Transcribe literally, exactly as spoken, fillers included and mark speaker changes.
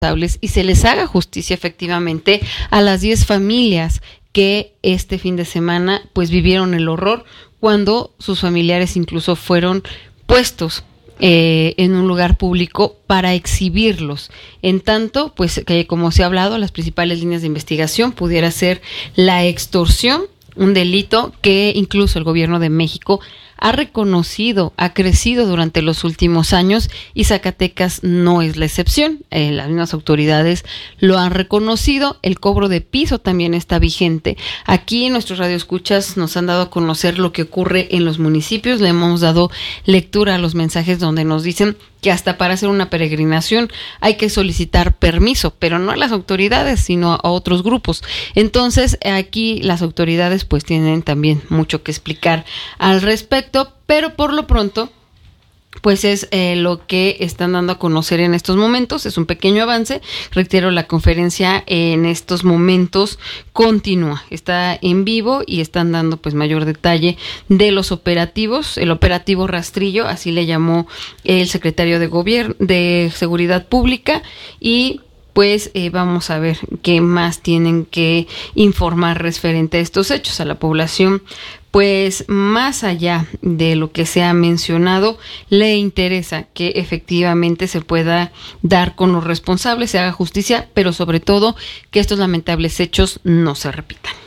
Speaker 1: y se les haga justicia efectivamente a las diez familias que este fin de semana pues vivieron el horror cuando sus familiares incluso fueron puestos eh, en un lugar público para exhibirlos. En tanto, pues que como se ha hablado, las principales líneas de investigación pudiera ser la extorsión, un delito que incluso el gobierno de México ha reconocido, ha crecido durante los últimos años y Zacatecas no es la excepción. Eh, las mismas autoridades lo han reconocido. El cobro de piso también está vigente. Aquí nuestros radioescuchas nos han dado a conocer lo que ocurre en los municipios. Le hemos dado lectura a los mensajes donde nos dicen que hasta para hacer una peregrinación hay que solicitar permiso, pero no a las autoridades, sino a otros grupos. Entonces, aquí las autoridades pues tienen también mucho que explicar al respecto, pero por lo pronto pues es eh, lo que están dando a conocer en estos momentos. Es un pequeño avance. Reitero, la conferencia en estos momentos continúa, está en vivo y están dando pues mayor detalle de los operativos. El operativo Rastrillo, así le llamó el secretario de Gobierno de Seguridad Pública, y pues eh, vamos a ver qué más tienen que informar referente a estos hechos a la población. Pues más allá de lo que se ha mencionado, le interesa que efectivamente se pueda dar con los responsables, se haga justicia, pero sobre todo que estos lamentables hechos no se repitan.